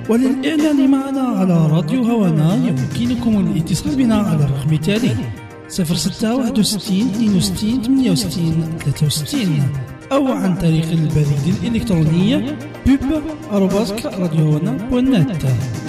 وللإعلان معنا على راديو هوانا يمكنكم الاتصال بنا على الرقم التالي 0661 62 68 63 أو عن طريق البريد الإلكتروني pub@radiohawana.net.